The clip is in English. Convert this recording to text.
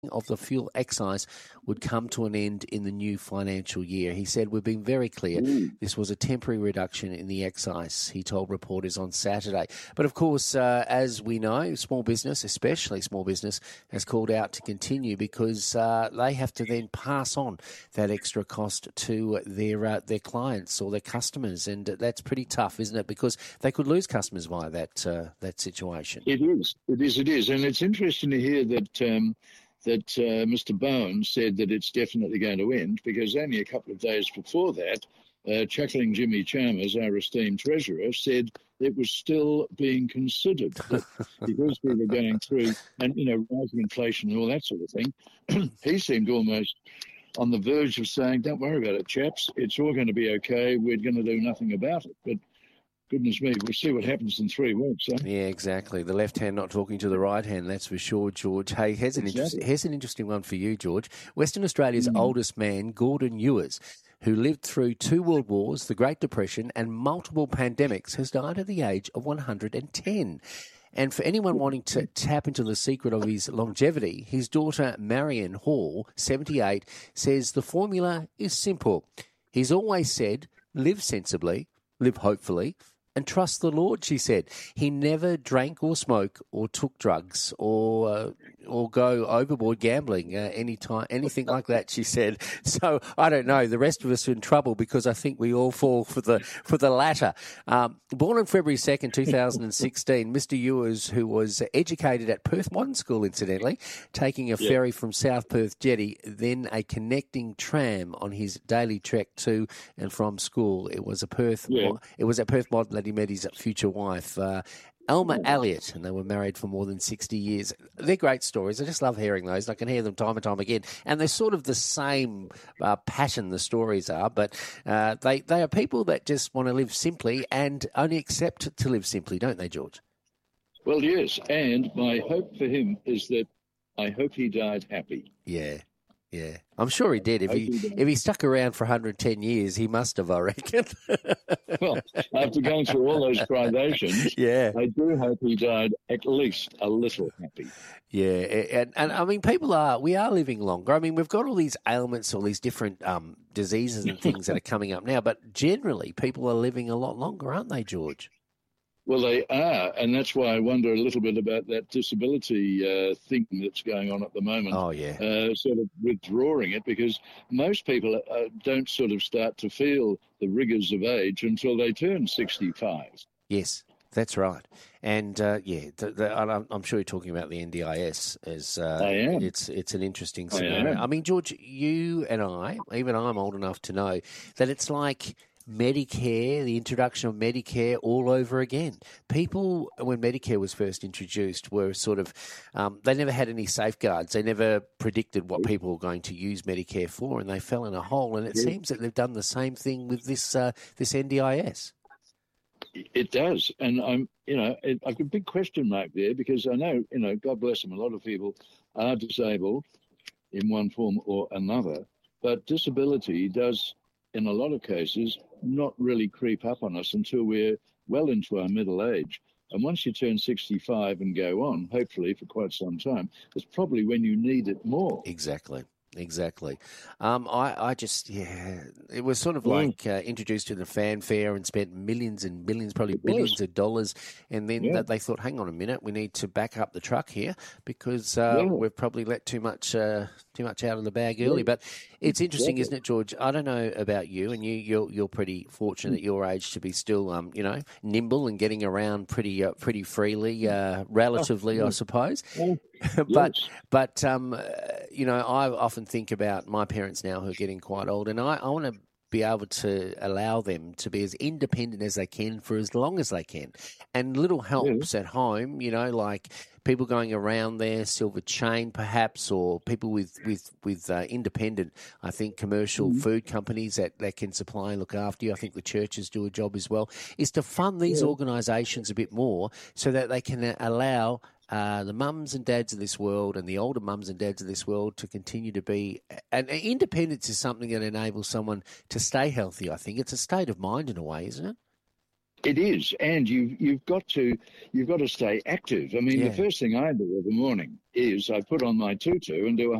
of the fuel excise would come to an end in the new financial year. He said, "We've been very clear. This was a temporary reduction in the excise," he told reporters on Saturday. But of course, as we know, small business, especially small business, has called out to continue because they have to then pass on that extra cost to their clients or their customers. And that's pretty tough, isn't it? Because they could lose customers via that situation. It is. And it's interesting to hear that Mr. Bowen said that it's definitely going to end, because only a couple of days before that, Chuckling Jimmy Chalmers, our esteemed treasurer, said it was still being considered because we were going through, and rising inflation and all that sort of thing. He seemed almost on the verge of saying, "Don't worry about it, chaps. It's all going to be okay. We're going to do nothing about it." But goodness me, we'll see what happens in 3 weeks. Eh? Yeah, exactly. The left hand not talking to the right hand, that's for sure, George. Hey, here's an interesting one for you, George. Western Australia's oldest man, Gordon Ewers, who lived through 2 world wars, the Great Depression, and multiple pandemics, has died at the age of 110. And for anyone wanting to tap into the secret of his longevity, his daughter, Marion Hall, 78, says the formula is simple. He's always said, live sensibly, live hopefully, and trust the Lord, she said. He never drank or smoked or took drugs or go overboard gambling anything like that, she said. So I don't know. The rest of us are in trouble because I think we all fall for the latter. Born on February 2nd, 2016, Mr. Ewers, who was educated at Perth Modern School, incidentally, taking a ferry from South Perth Jetty, then a connecting tram on his daily trek to and from school. It was at Perth Modern that he met his future wife, Alma Elliott, and they were married for more than 60 years. They're great stories. I just love hearing those. I can hear them time and time again. And they're sort of the same pattern, the stories are, but they are people that just want to live simply and only accept to live simply, don't they, George? Well, yes. And my hope for him is that I hope he died happy. Yeah. I'm sure he did. If he stuck around for 110 years, he must have, I reckon. Well, after going through all those privations, I do hope he died at least a little happy. Yeah, and I mean, we are living longer. I mean, we've got all these ailments, all these different diseases and things that are coming up now, but generally people are living a lot longer, aren't they, George? Well, they are, and that's why I wonder a little bit about that disability thing that's going on at the moment. Oh, yeah. Sort of withdrawing it, because most people don't sort of start to feel the rigours of age until they turn 65. Yes, that's right. And, I'm sure you're talking about the NDIS. I am. It's an interesting scenario. I mean, George, you and I, even I'm old enough to know that it's like Medicare, the introduction of Medicare all over again. People, when Medicare was first introduced, were sort of, they never had any safeguards. They never predicted what people were going to use Medicare for, and they fell in a hole. And it seems that they've done the same thing with this NDIS. It does. And I've got a big question mark there, because I know, God bless them, a lot of people are disabled in one form or another, but disability does, in a lot of cases, not really creep up on us until we're well into our middle age. And once you turn 65 and go on, hopefully for quite some time, it's probably when you need it more. Exactly. I just, it was sort of like introduced to the fanfare and spent millions and millions, probably billions of dollars. And then they thought, hang on a minute, we need to back up the truck here because we've probably let too much out of the bag early. But it's interesting, isn't it, George? I don't know about you, and you're pretty fortunate at your age to be still, nimble and getting around pretty freely, relatively, I suppose. But I often think about my parents now who are getting quite old, and I want to be able to allow them to be as independent as they can for as long as they can. And little helps at home, like people going around there, Silver Chain perhaps, or people with independent, I think, commercial food companies that can supply and look after you. I think the churches do a job as well, is to fund these organisations a bit more so that they can allow the mums and dads of this world and the older mums and dads of this world to continue to be. And independence is something that enables someone to stay healthy, I think. It's a state of mind in a way, isn't it? It is, and you've got to stay active. I mean, the first thing I do every morning is I put on my tutu and do a